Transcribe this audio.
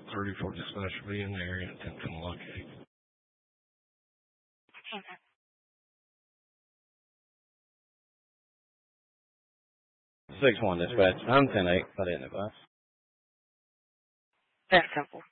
34 dispatch will be in the area and attempt to locate. 6-1 dispatch. I'm 10-8. I didn't advise. That's simple.